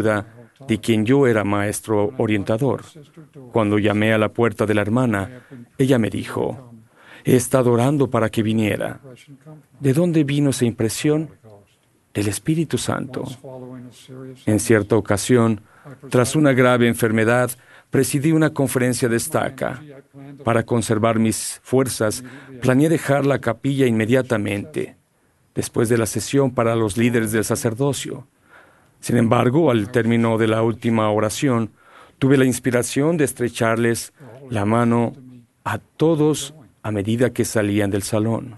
ayuda de quien yo era maestro orientador. Cuando llamé a la puerta de la hermana, ella me dijo, he estado orando para que viniera. ¿De dónde vino esa impresión? Del Espíritu Santo. En cierta ocasión, tras una grave enfermedad, presidí una conferencia de estaca. Para conservar mis fuerzas, planeé dejar la capilla inmediatamente, después de la sesión para los líderes del sacerdocio. Sin embargo, al término de la última oración, tuve la inspiración de estrecharles la mano a todos a medida que salían del salón.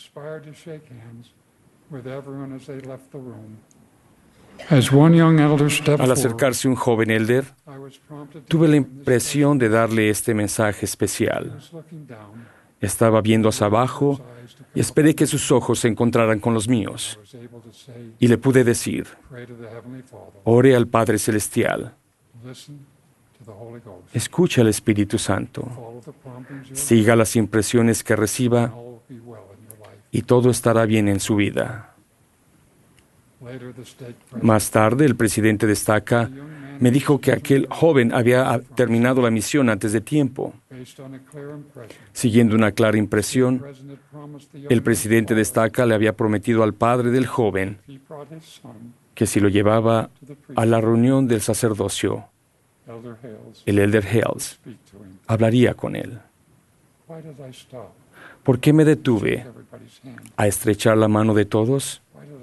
Al acercarse un joven elder, tuve la impresión de darle este mensaje especial. Estaba viendo hacia abajo y esperé que sus ojos se encontraran con los míos. Y le pude decir, ore al Padre Celestial. Escucha al Espíritu Santo. Siga las impresiones que reciba y todo estará bien en su vida. Más tarde, el presidente de estaca me dijo que aquel joven había terminado la misión antes de tiempo. Siguiendo una clara impresión, el presidente de estaca le había prometido al padre del joven que si lo llevaba a la reunión del sacerdocio, el elder Hales hablaría con él. ¿Por qué me detuve a estrechar la mano de todos?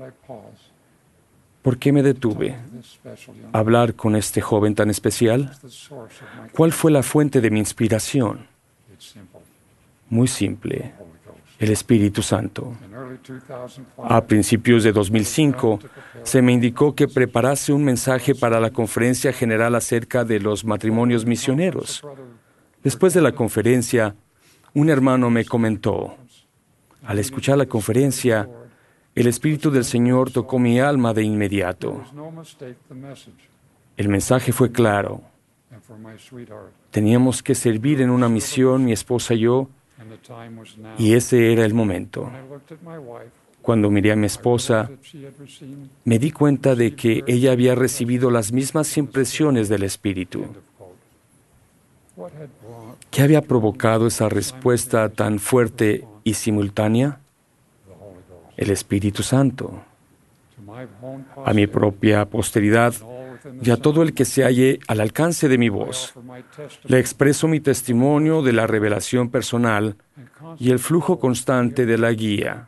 ¿Por qué me detuve a hablar con este joven tan especial? ¿Cuál fue la fuente de mi inspiración? Muy simple, el Espíritu Santo. A principios de 2005, se me indicó que preparase un mensaje para la conferencia general acerca de los matrimonios misioneros. Después de la conferencia, un hermano me comentó, al escuchar la conferencia, el Espíritu del Señor tocó mi alma de inmediato. El mensaje fue claro. Teníamos que servir en una misión, mi esposa y yo, y ese era el momento. Cuando miré a mi esposa, me di cuenta de que ella había recibido las mismas impresiones del Espíritu. ¿Qué había provocado esa respuesta tan fuerte y simultánea? El Espíritu Santo. A mi propia posteridad y a todo el que se halle al alcance de mi voz, le expreso mi testimonio de la revelación personal y el flujo constante de la guía.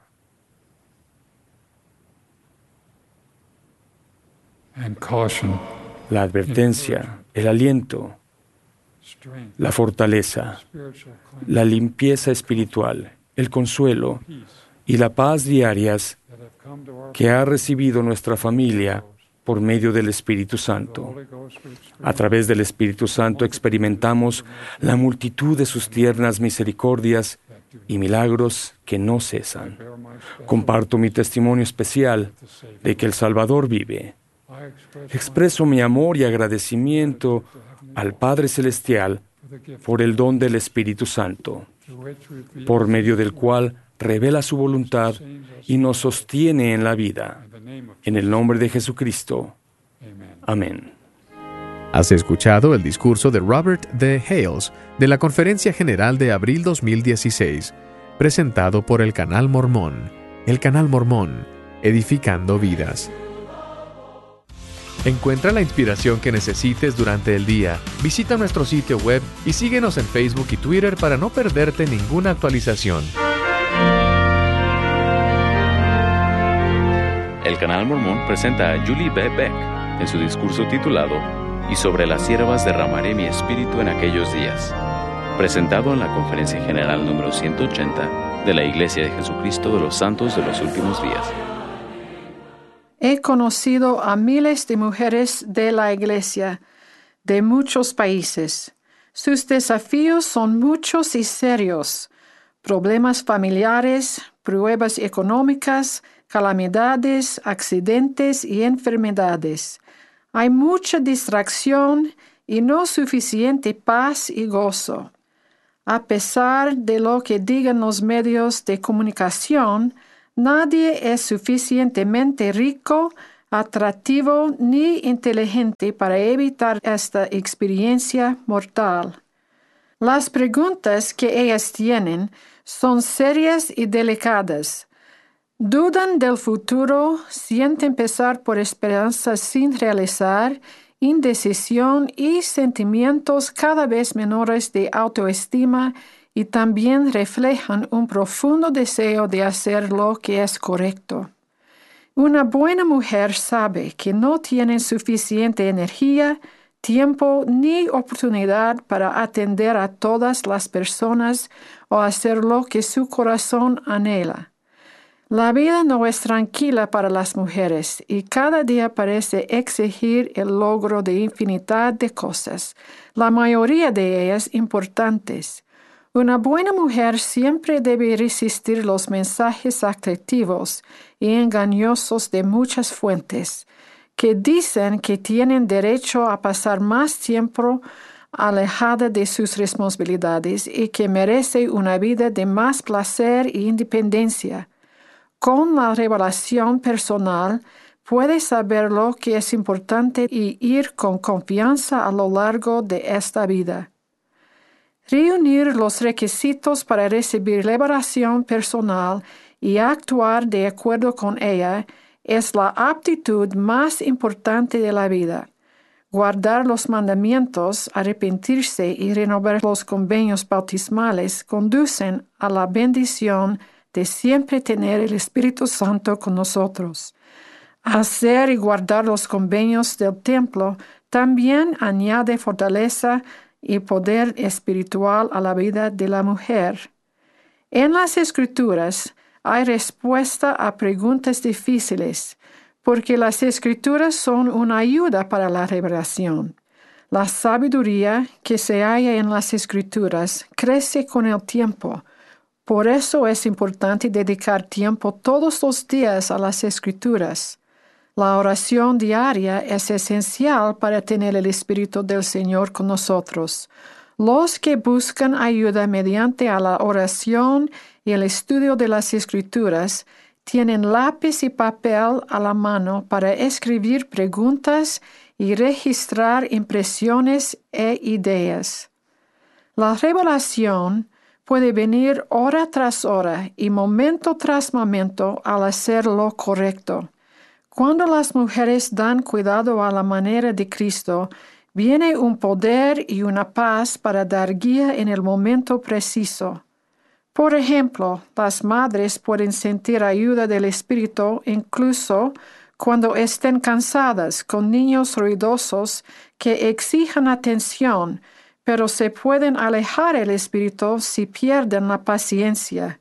La advertencia, el aliento, la fortaleza, la limpieza espiritual, el consuelo y la paz diarias que ha recibido nuestra familia por medio del Espíritu Santo. A través del Espíritu Santo experimentamos la multitud de sus tiernas misericordias y milagros que no cesan. Comparto mi testimonio especial de que el Salvador vive. Expreso mi amor y agradecimiento al Padre Celestial por el don del Espíritu Santo, por medio del cual revela su voluntad y nos sostiene en la vida. En el nombre de Jesucristo. Amén. Has escuchado el discurso de Robert D. Hales de la Conferencia General de abril 2016, presentado por el Canal Mormón. El Canal Mormón, edificando vidas. Encuentra la inspiración que necesites durante el día. Visita nuestro sitio web y síguenos en Facebook y Twitter para no perderte ninguna actualización. El Canal Mormón presenta a Julie B. Beck en su discurso titulado "Y sobre las siervas derramaré mi espíritu en aquellos días", presentado en la Conferencia General número 180 de la Iglesia de Jesucristo de los Santos de los Últimos Días. He conocido a miles de mujeres de la Iglesia de muchos países. Sus desafíos son muchos y serios: problemas familiares, pruebas económicas, calamidades, accidentes y enfermedades. Hay mucha distracción y no suficiente paz y gozo. A pesar de lo que digan los medios de comunicación, nadie es suficientemente rico atractivo ni inteligente para evitar esta experiencia mortal. Las preguntas que ellas tienen son serias y delicadas. Dudan del futuro, sienten pesar por esperanzas sin realizar, indecisión y sentimientos cada vez menores de autoestima, y también reflejan un profundo deseo de hacer lo que es correcto. Una buena mujer sabe que no tiene suficiente energía, tiempo ni oportunidad para atender a todas las personas o hacer lo que su corazón anhela. La vida no es tranquila para las mujeres y cada día parece exigir el logro de infinidad de cosas, la mayoría de ellas importantes. Una buena mujer siempre debe resistir los mensajes atractivos y engañosos de muchas fuentes, que dicen que tienen derecho a pasar más tiempo alejada de sus responsabilidades y que merece una vida de más placer e independencia. Con la revelación personal, puede saber lo que es importante y ir con confianza a lo largo de esta vida. Reunir los requisitos para recibir liberación personal y actuar de acuerdo con ella es la aptitud más importante de la vida. Guardar los mandamientos, arrepentirse y renovar los convenios bautismales conducen a la bendición de siempre tener el Espíritu Santo con nosotros. Hacer y guardar los convenios del templo también añade fortaleza y poder espiritual a la vida de la mujer. En las Escrituras hay respuesta a preguntas difíciles, porque las Escrituras son una ayuda para la revelación. La sabiduría que se halla en las Escrituras crece con el tiempo. Por eso es importante dedicar tiempo todos los días a las Escrituras. La oración diaria es esencial para tener el Espíritu del Señor con nosotros. Los que buscan ayuda mediante a la oración y el estudio de las Escrituras tienen lápiz y papel a la mano para escribir preguntas y registrar impresiones e ideas. La revelación puede venir hora tras hora y momento tras momento al hacer lo correcto. Cuando las mujeres dan cuidado a la manera de Cristo, viene un poder y una paz para dar guía en el momento preciso. Por ejemplo, las madres pueden sentir ayuda del Espíritu incluso cuando estén cansadas con niños ruidosos que exijan atención, pero se pueden alejar el Espíritu si pierden la paciencia.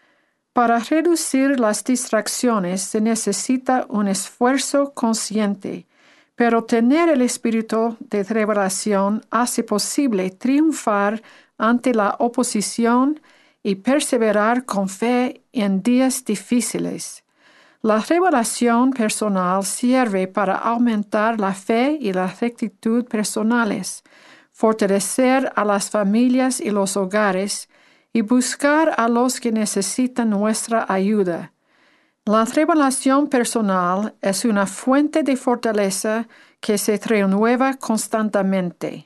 Para reducir las distracciones se necesita un esfuerzo consciente, pero tener el espíritu de revelación hace posible triunfar ante la oposición y perseverar con fe en días difíciles. La revelación personal sirve para aumentar la fe y la rectitud personales, fortalecer a las familias y los hogares, y buscar a los que necesitan nuestra ayuda. La revelación personal es una fuente de fortaleza que se renueva constantemente.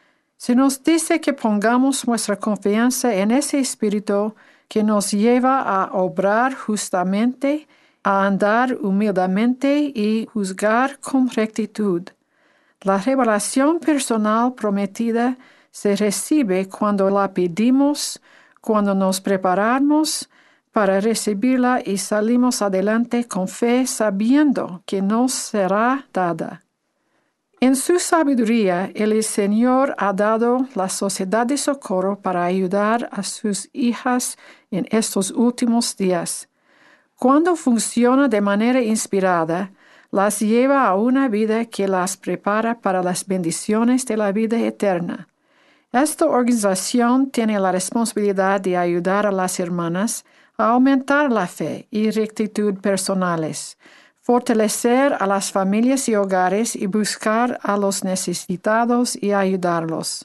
Se nos dice que pongamos nuestra confianza en ese espíritu que nos lleva a obrar justamente, a andar humildemente y juzgar con rectitud. La revelación personal prometida se recibe cuando la pedimos, cuando nos preparamos para recibirla y salimos adelante con fe sabiendo que nos será dada. En su sabiduría, el Señor ha dado la Sociedad de Socorro para ayudar a sus hijas en estos últimos días. Cuando funciona de manera inspirada, las lleva a una vida que las prepara para las bendiciones de la vida eterna. Esta organización tiene la responsabilidad de ayudar a las hermanas a aumentar la fe y rectitud personales, fortalecer a las familias y hogares y buscar a los necesitados y ayudarlos.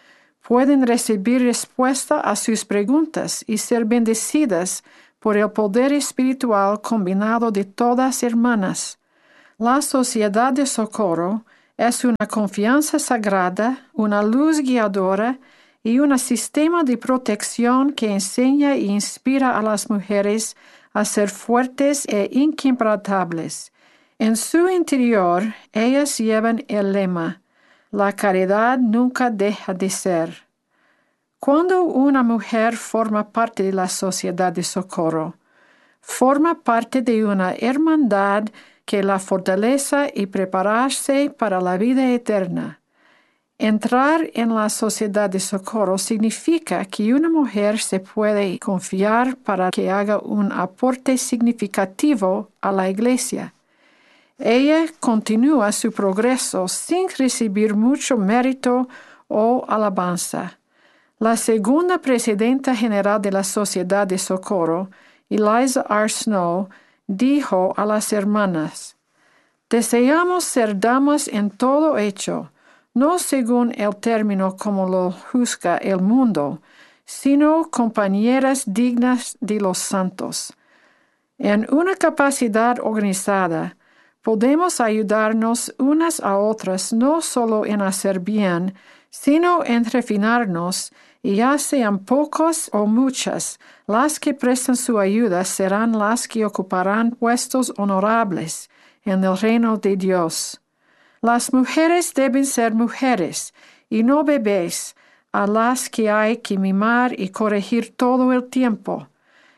Pueden recibir respuesta a sus preguntas y ser bendecidas por el poder espiritual combinado de todas hermanas. La sociedad de socorro es una confianza sagrada, una luz guiadora y un sistema de protección que enseña e inspira a las mujeres a ser fuertes e inquebrantables. En su interior, ellas llevan el lema: la caridad nunca deja de ser. Cuando una mujer forma parte de la sociedad de socorro, forma parte de una hermandad que la fortalece y prepararse para la vida eterna. Entrar en la sociedad de socorro significa que una mujer se puede confiar para que haga un aporte significativo a la Iglesia. Ella continúa su progreso sin recibir mucho mérito o alabanza. La segunda presidenta general de la Sociedad de Socorro, Eliza R. Snow, dijo a las hermanas: «Deseamos ser damas en todo hecho, no según el término como lo juzga el mundo, sino compañeras dignas de los santos. En una capacidad organizada, podemos ayudarnos unas a otras no solo en hacer bien, sino en refinarnos, y ya sean pocas o muchas, las que prestan su ayuda serán las que ocuparán puestos honorables en el reino de Dios. Las mujeres deben ser mujeres, y no bebés, a las que hay que mimar y corregir todo el tiempo.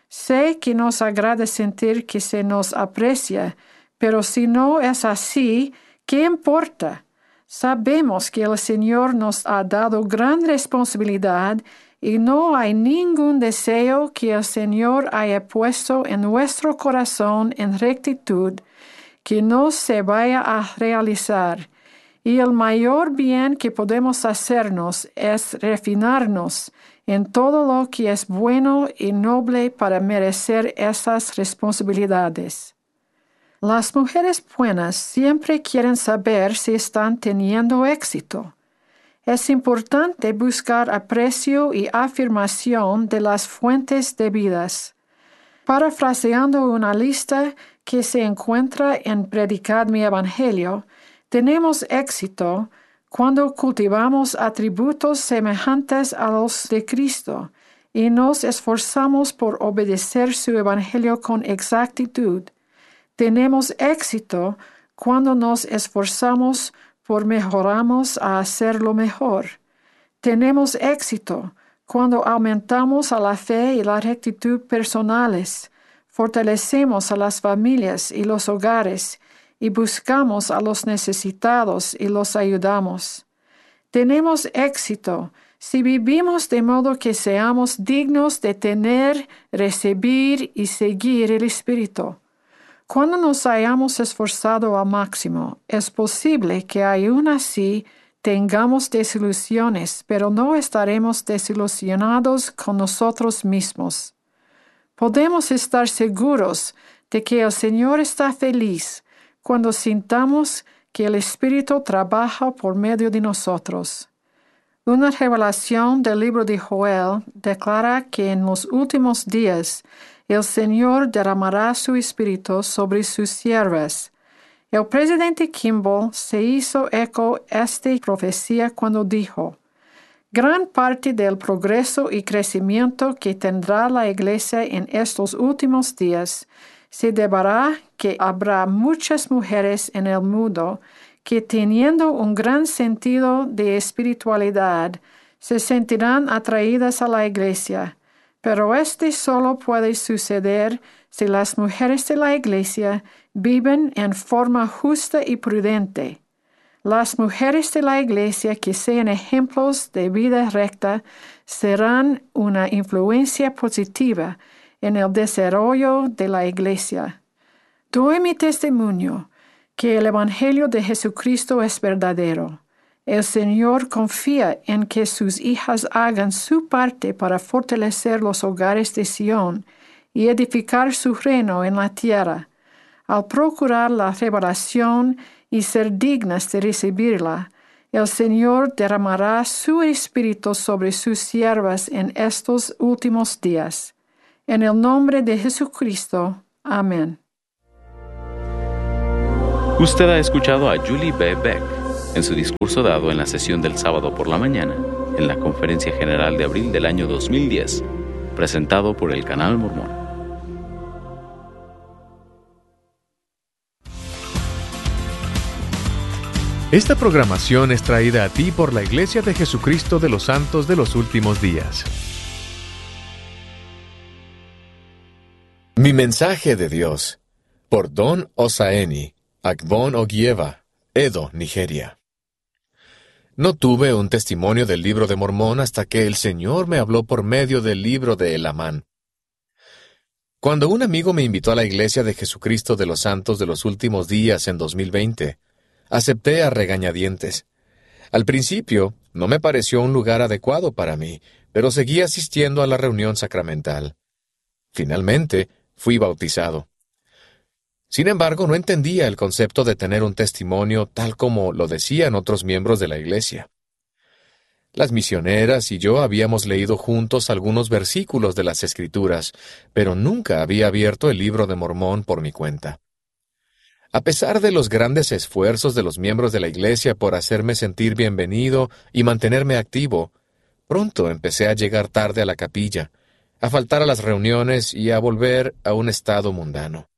Sé que nos agrada sentir que se nos aprecia, pero si no es así, ¿qué importa? Sabemos que el Señor nos ha dado gran responsabilidad y no hay ningún deseo que el Señor haya puesto en nuestro corazón en rectitud que no se vaya a realizar. Y el mayor bien que podemos hacernos es refinarnos en todo lo que es bueno y noble para merecer esas responsabilidades. Las mujeres buenas siempre quieren saber si están teniendo éxito. Es importante buscar aprecio y afirmación de las fuentes debidas. Parafraseando una lista que se encuentra en Predicad mi Evangelio, tenemos éxito cuando cultivamos atributos semejantes a los de Cristo y nos esforzamos por obedecer su Evangelio con exactitud. Tenemos éxito cuando nos esforzamos por mejoramos a hacerlo mejor. Tenemos éxito cuando aumentamos a la fe y la rectitud personales, fortalecemos a las familias y los hogares y buscamos a los necesitados y los ayudamos. Tenemos éxito si vivimos de modo que seamos dignos de tener, recibir y seguir el Espíritu. Cuando nos hayamos esforzado al máximo, es posible que aún así tengamos desilusiones, pero no estaremos desilusionados con nosotros mismos. Podemos estar seguros de que el Señor está feliz cuando sintamos que el Espíritu trabaja por medio de nosotros. Una revelación del libro de Joel declara que en los últimos días el Señor derramará su Espíritu sobre sus siervas. El presidente Kimball se hizo eco de esta profecía cuando dijo: «Gran parte del progreso y crecimiento que tendrá la Iglesia en estos últimos días se deberá que habrá muchas mujeres en el mundo que, teniendo un gran sentido de espiritualidad, se sentirán atraídas a la Iglesia. Pero este solo puede suceder si las mujeres de la Iglesia viven en forma justa y prudente. Las mujeres de la Iglesia que sean ejemplos de vida recta serán una influencia positiva en el desarrollo de la Iglesia. Doy mi testimonio que el Evangelio de Jesucristo es verdadero. El Señor confía en que sus hijas hagan su parte para fortalecer los hogares de Sión y edificar su reino en la tierra. Al procurar la revelación y ser dignas de recibirla, el Señor derramará su Espíritu sobre sus siervas en estos últimos días. En el nombre de Jesucristo. Amén. Usted ha escuchado a Julie B. Beck en su discurso dado en la sesión del sábado por la mañana en la Conferencia General de abril del año 2010, presentado por el Canal Mormón. Esta programación es traída a ti por la Iglesia de Jesucristo de los Santos de los Últimos Días. Mi mensaje de Dios, por Don Osaeni, Agbon Ogieva, Edo, Nigeria. No tuve un testimonio del Libro de Mormón hasta que el Señor me habló por medio del Libro de Elamán. Cuando un amigo me invitó a la Iglesia de Jesucristo de los Santos de los Últimos Días en 2020, acepté a regañadientes. Al principio, no me pareció un lugar adecuado para mí, pero seguí asistiendo a la reunión sacramental. Finalmente, fui bautizado. Sin embargo, no entendía el concepto de tener un testimonio tal como lo decían otros miembros de la Iglesia. Las misioneras y yo habíamos leído juntos algunos versículos de las Escrituras, pero nunca había abierto el Libro de Mormón por mi cuenta. A pesar de los grandes esfuerzos de los miembros de la Iglesia por hacerme sentir bienvenido y mantenerme activo, pronto empecé a llegar tarde a la capilla, a faltar a las reuniones y a volver a un estado mundano.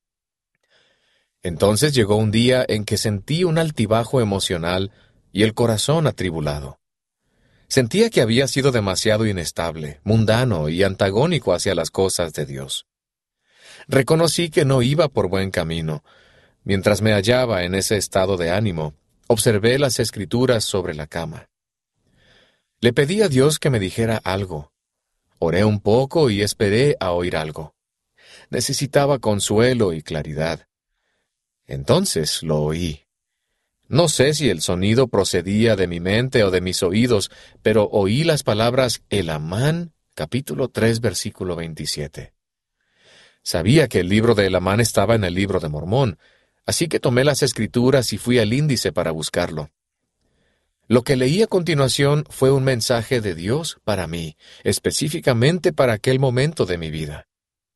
Entonces llegó un día en que sentí un altibajo emocional y el corazón atribulado. Sentía que había sido demasiado inestable, mundano y antagónico hacia las cosas de Dios. Reconocí que no iba por buen camino. Mientras me hallaba en ese estado de ánimo, observé las Escrituras sobre la cama. Le pedí a Dios que me dijera algo. Oré un poco y esperé a oír algo. Necesitaba consuelo y claridad. Entonces lo oí. No sé si el sonido procedía de mi mente o de mis oídos, pero oí las palabras Elamán, capítulo 3, versículo 27. Sabía que el libro de Elamán estaba en el Libro de Mormón, así que tomé las Escrituras y fui al índice para buscarlo. Lo que leí a continuación fue un mensaje de Dios para mí, específicamente para aquel momento de mi vida.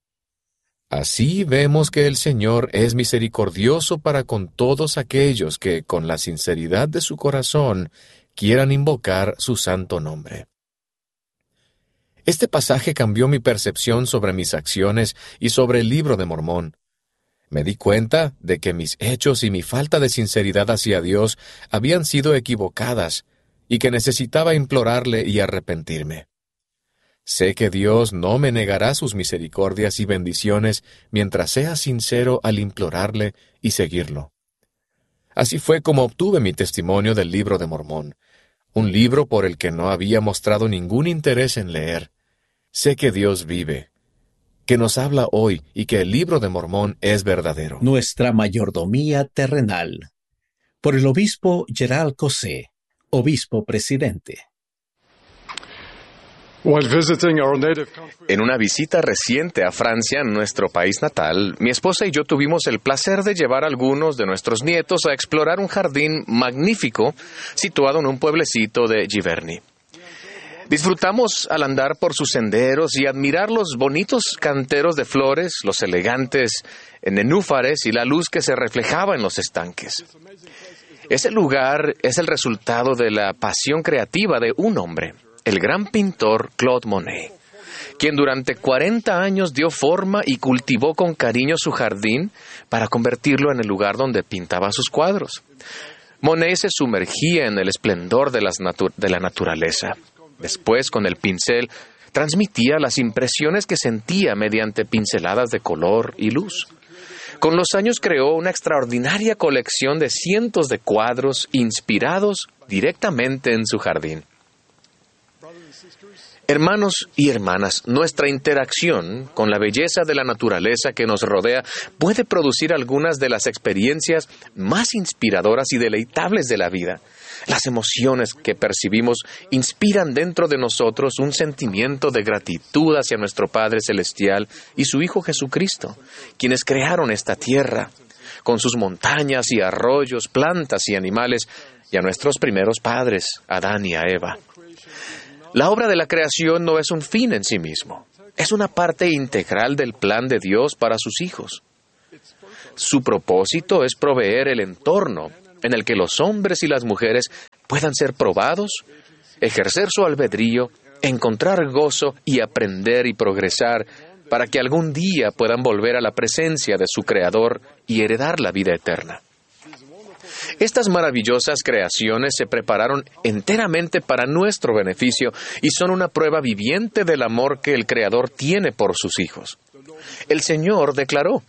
Así vemos que el Señor es misericordioso para con todos aquellos que, con la sinceridad de su corazón, quieran invocar su santo nombre. Este pasaje cambió mi percepción sobre mis acciones y sobre el Libro de Mormón. Me di cuenta de que mis hechos y mi falta de sinceridad hacia Dios habían sido equivocadas y que necesitaba implorarle y arrepentirme. Sé que Dios no me negará sus misericordias y bendiciones mientras sea sincero al implorarle y seguirlo. Así fue como obtuve mi testimonio del Libro de Mormón, un libro por el que no había mostrado ningún interés en leer. Sé que Dios vive, que nos habla hoy y que el Libro de Mormón es verdadero. Nuestra mayordomía terrenal. Por el obispo Gerald Cosé, obispo presidente. En una visita reciente a Francia, nuestro país natal, mi esposa y yo tuvimos el placer de llevar a algunos de nuestros nietos a explorar un jardín magnífico situado en un pueblecito de Giverny. Disfrutamos al andar por sus senderos y admirar los bonitos canteros de flores, los elegantes nenúfares y la luz que se reflejaba en los estanques. Ese lugar es el resultado de la pasión creativa de un hombre, el gran pintor Claude Monet, quien durante 40 años dio forma y cultivó con cariño su jardín para convertirlo en el lugar donde pintaba sus cuadros. Monet se sumergía en el esplendor de la naturaleza. Después, con el pincel, transmitía las impresiones que sentía mediante pinceladas de color y luz. Con los años creó una extraordinaria colección de cientos de cuadros inspirados directamente en su jardín. Hermanos y hermanas, nuestra interacción con la belleza de la naturaleza que nos rodea puede producir algunas de las experiencias más inspiradoras y deleitables de la vida. Las emociones que percibimos inspiran dentro de nosotros un sentimiento de gratitud hacia nuestro Padre Celestial y su Hijo Jesucristo, quienes crearon esta tierra, con sus montañas y arroyos, plantas y animales, y a nuestros primeros padres, Adán y a Eva. La obra de la creación no es un fin en sí mismo, es una parte integral del plan de Dios para sus hijos. Su propósito es proveer el entorno en el que los hombres y las mujeres puedan ser probados, ejercer su albedrío, encontrar gozo y aprender y progresar para que algún día puedan volver a la presencia de su Creador y heredar la vida eterna. Estas maravillosas creaciones se prepararon enteramente para nuestro beneficio y son una prueba viviente del amor que el Creador tiene por sus hijos. El Señor declaró: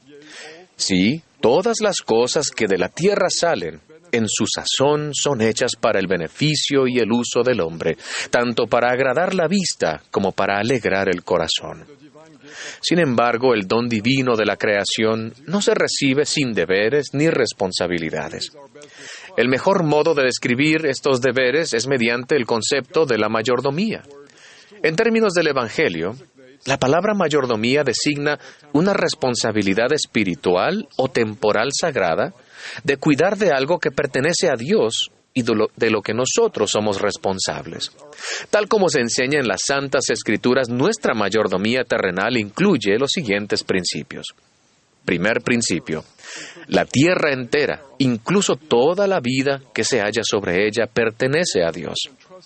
sí, todas las cosas que de la tierra salen, en su sazón son hechas para el beneficio y el uso del hombre, tanto para agradar la vista como para alegrar el corazón. Sin embargo, el don divino de la creación no se recibe sin deberes ni responsabilidades. El mejor modo de describir estos deberes es mediante el concepto de la mayordomía. En términos del Evangelio, la palabra mayordomía designa una responsabilidad espiritual o temporal sagrada de cuidar de algo que pertenece a Dios y de lo que nosotros somos responsables. Tal como se enseña en las Santas Escrituras, nuestra mayordomía terrenal incluye los siguientes principios. Primer principio: la tierra entera, incluso toda la vida que se halla sobre ella, pertenece a Dios.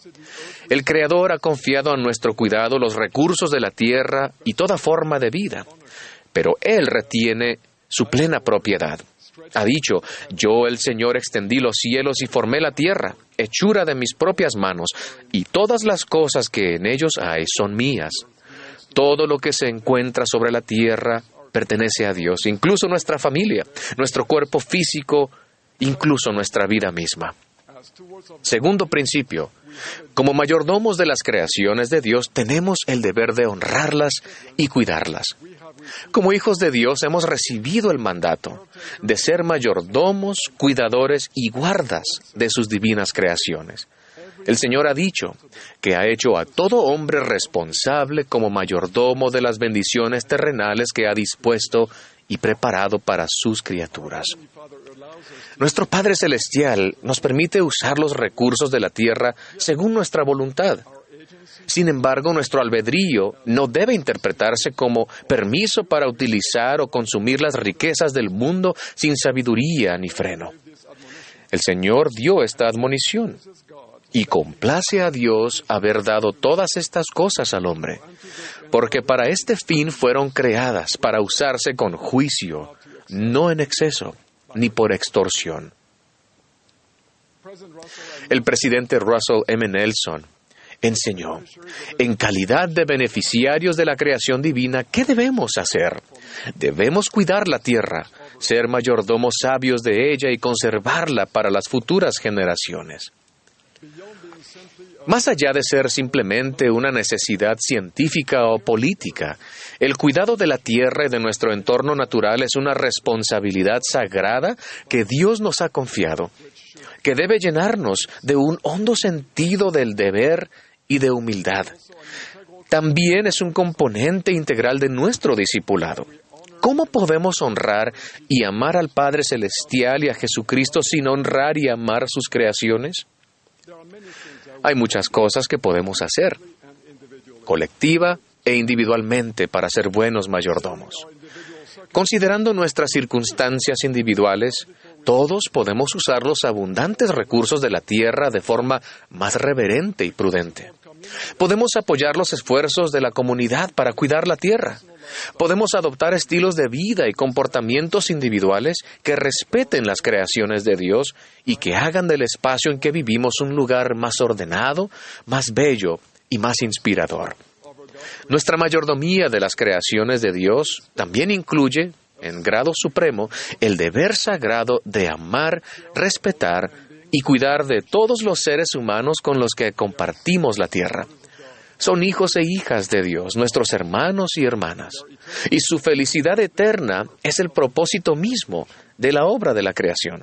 El Creador ha confiado a nuestro cuidado los recursos de la tierra y toda forma de vida, pero Él retiene su plena propiedad. Ha dicho: yo, el Señor, extendí los cielos y formé la tierra, hechura de mis propias manos, y todas las cosas que en ellos hay son mías. Todo lo que se encuentra sobre la tierra pertenece a Dios, incluso nuestra familia, nuestro cuerpo físico, incluso nuestra vida misma. Segundo principio: como mayordomos de las creaciones de Dios, tenemos el deber de honrarlas y cuidarlas. Como hijos de Dios hemos recibido el mandato de ser mayordomos, cuidadores y guardas de sus divinas creaciones. El Señor ha dicho que ha hecho a todo hombre responsable como mayordomo de las bendiciones terrenales que ha dispuesto y preparado para sus criaturas. Nuestro Padre Celestial nos permite usar los recursos de la tierra según nuestra voluntad. Sin embargo, nuestro albedrío no debe interpretarse como permiso para utilizar o consumir las riquezas del mundo sin sabiduría ni freno. El Señor dio esta admonición, y complace a Dios haber dado todas estas cosas al hombre, porque para este fin fueron creadas, para usarse con juicio, no en exceso, ni por extorsión. El presidente Russell M. Nelson enseñó: en calidad de beneficiarios de la creación divina, ¿qué debemos hacer? Debemos cuidar la tierra, ser mayordomos sabios de ella y conservarla para las futuras generaciones. Más allá de ser simplemente una necesidad científica o política, el cuidado de la tierra y de nuestro entorno natural es una responsabilidad sagrada que Dios nos ha confiado, que debe llenarnos de un hondo sentido del deber y de humildad. También es un componente integral de nuestro discipulado. ¿Cómo podemos honrar y amar al Padre Celestial y a Jesucristo sin honrar y amar sus creaciones? Hay muchas cosas que podemos hacer, colectiva e individualmente, para ser buenos mayordomos. Considerando nuestras circunstancias individuales, todos podemos usar los abundantes recursos de la tierra de forma más reverente y prudente. Podemos apoyar los esfuerzos de la comunidad para cuidar la tierra. Podemos adoptar estilos de vida y comportamientos individuales que respeten las creaciones de Dios y que hagan del espacio en que vivimos un lugar más ordenado, más bello y más inspirador. Nuestra mayordomía de las creaciones de Dios también incluye, en grado supremo, el deber sagrado de amar, respetar y cuidar de todos los seres humanos con los que compartimos la tierra. Son hijos e hijas de Dios, nuestros hermanos y hermanas, y su felicidad eterna es el propósito mismo de la obra de la creación.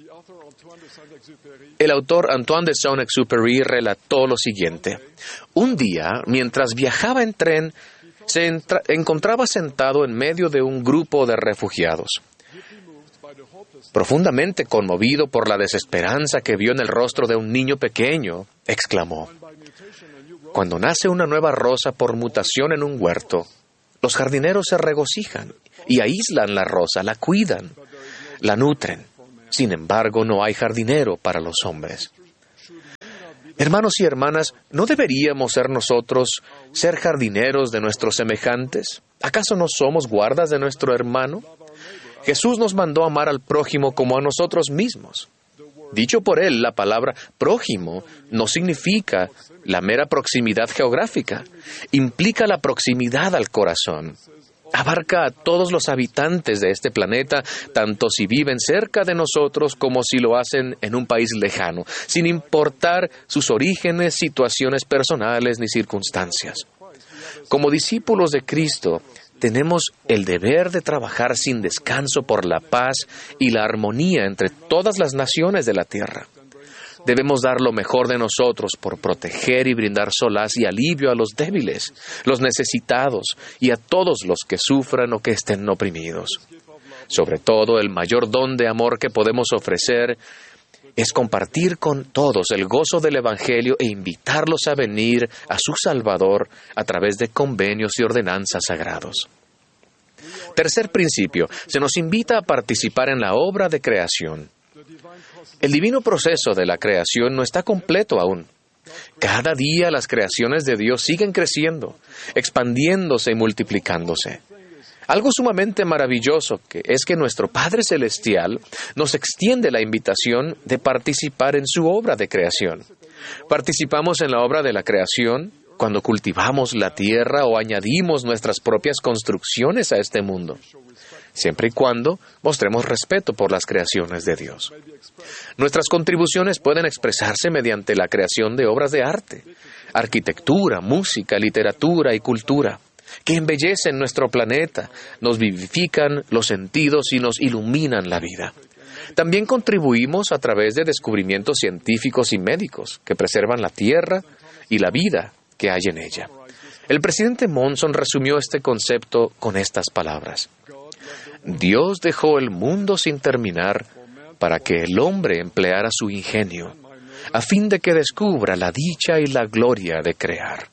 El autor Antoine de Saint-Exupéry relató lo siguiente: un día, mientras viajaba en tren, se encontraba sentado en medio de un grupo de refugiados. Profundamente conmovido por la desesperanza que vio en el rostro de un niño pequeño, exclamó: cuando nace una nueva rosa por mutación en un huerto, los jardineros se regocijan y aíslan la rosa, la cuidan. la nutren. Sin embargo, no hay jardinero para los hombres. Hermanos y hermanas, ¿no deberíamos ser nosotros ser jardineros de nuestros semejantes? ¿Acaso no somos guardas de nuestro hermano? Jesús nos mandó amar al prójimo como a nosotros mismos. Dicho por él, la palabra prójimo no significa la mera proximidad geográfica, implica la proximidad al corazón. Abarca a todos los habitantes de este planeta, tanto si viven cerca de nosotros como si lo hacen en un país lejano, sin importar sus orígenes, situaciones personales ni circunstancias. Como discípulos de Cristo, tenemos el deber de trabajar sin descanso por la paz y la armonía entre todas las naciones de la tierra. Debemos dar lo mejor de nosotros por proteger y brindar solaz y alivio a los débiles, los necesitados y a todos los que sufran o que estén oprimidos. Sobre todo, el mayor don de amor que podemos ofrecer es compartir con todos el gozo del Evangelio e invitarlos a venir a su Salvador a través de convenios y ordenanzas sagrados. Tercer principio, se nos invita a participar en la obra de creación. El divino proceso de la creación no está completo aún. Cada día las creaciones de Dios siguen creciendo, expandiéndose y multiplicándose. Algo sumamente maravilloso es que nuestro Padre Celestial nos extiende la invitación de participar en su obra de creación. Participamos en la obra de la creación cuando cultivamos la tierra o añadimos nuestras propias construcciones a este mundo, siempre y cuando mostremos respeto por las creaciones de Dios. Nuestras contribuciones pueden expresarse mediante la creación de obras de arte, arquitectura, música, literatura y cultura, que embellecen nuestro planeta, nos vivifican los sentidos y nos iluminan la vida. También contribuimos a través de descubrimientos científicos y médicos que preservan la tierra y la vida que hay en ella. El presidente Monson resumió este concepto con estas palabras: Dios dejó el mundo sin terminar para que el hombre empleara su ingenio, a fin de que descubra la dicha y la gloria de crear.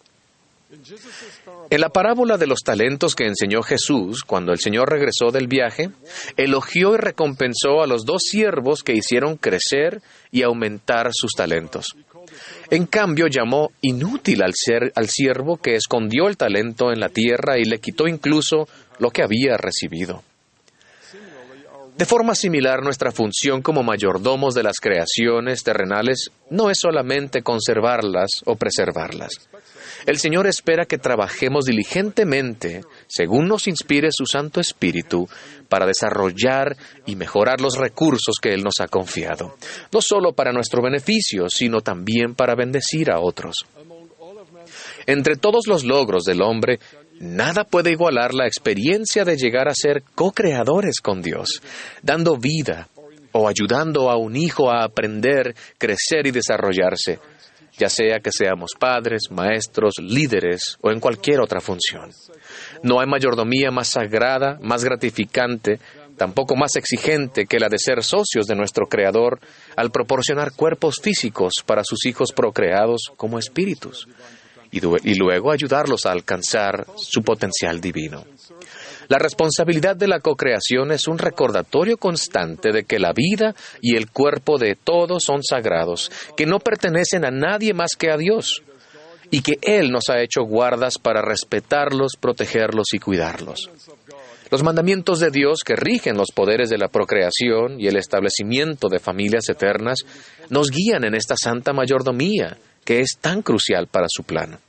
En la parábola de los talentos que enseñó Jesús, cuando el Señor regresó del viaje, elogió y recompensó a los 2 siervos que hicieron crecer y aumentar sus talentos. En cambio, llamó inútil al siervo que escondió el talento en la tierra y le quitó incluso lo que había recibido. De forma similar, nuestra función como mayordomos de las creaciones terrenales no es solamente conservarlas o preservarlas. El Señor espera que trabajemos diligentemente, según nos inspire su Santo Espíritu, para desarrollar y mejorar los recursos que Él nos ha confiado, no solo para nuestro beneficio, sino también para bendecir a otros. Entre todos los logros del hombre, nada puede igualar la experiencia de llegar a ser co-creadores con Dios, dando vida o ayudando a un hijo a aprender, crecer y desarrollarse, ya sea que seamos padres, maestros, líderes o en cualquier otra función. No hay mayordomía más sagrada, más gratificante, tampoco más exigente que la de ser socios de nuestro Creador al proporcionar cuerpos físicos para sus hijos procreados como espíritus, y luego ayudarlos a alcanzar su potencial divino. La responsabilidad de la cocreación es un recordatorio constante de que la vida y el cuerpo de todos son sagrados, que no pertenecen a nadie más que a Dios, y que Él nos ha hecho guardas para respetarlos, protegerlos y cuidarlos. Los mandamientos de Dios que rigen los poderes de la procreación y el establecimiento de familias eternas nos guían en esta santa mayordomía que es tan crucial para su plan.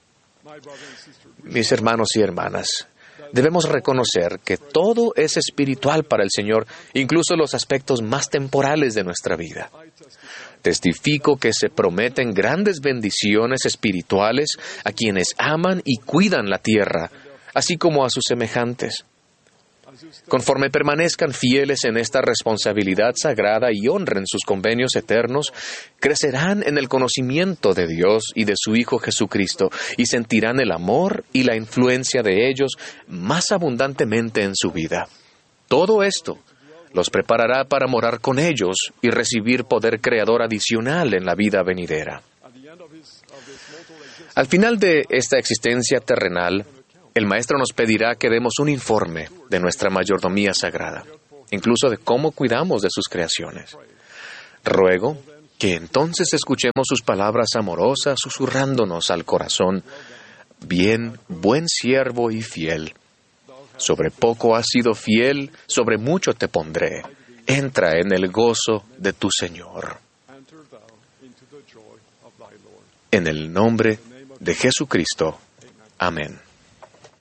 Mis hermanos y hermanas, debemos reconocer que todo es espiritual para el Señor, incluso los aspectos más temporales de nuestra vida. Testifico que se prometen grandes bendiciones espirituales a quienes aman y cuidan la tierra, así como a sus semejantes. Conforme permanezcan fieles en esta responsabilidad sagrada y honren sus convenios eternos, crecerán en el conocimiento de Dios y de su Hijo Jesucristo y sentirán el amor y la influencia de ellos más abundantemente en su vida. Todo esto los preparará para morar con ellos y recibir poder creador adicional en la vida venidera. Al final de esta existencia terrenal, el Maestro nos pedirá que demos un informe de nuestra mayordomía sagrada. incluso de cómo cuidamos de sus creaciones. Ruego que entonces escuchemos sus palabras amorosas susurrándonos al corazón: bien, buen siervo y fiel. Sobre poco has sido fiel, sobre mucho te pondré. Entra en el gozo de tu Señor. En el nombre de Jesucristo. Amén.